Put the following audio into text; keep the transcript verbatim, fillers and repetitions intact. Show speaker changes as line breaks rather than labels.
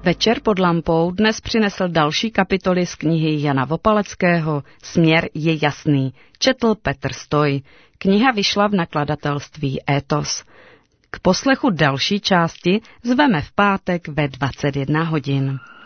Večer pod lampou dnes přinesl další kapitoly z knihy Jana Vopaleckého Směr je jasný. Četl Petr Stoj. Kniha vyšla v nakladatelství Étos. K poslechu další části zveme v pátek ve dvacet jedna hodin.